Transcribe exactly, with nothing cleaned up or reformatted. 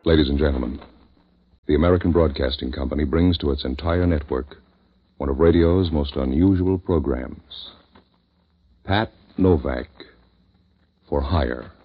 Ladies and gentlemen, the American Broadcasting Company brings to its entire network one of radio's most unusual programs. Pat Novak, For Hire.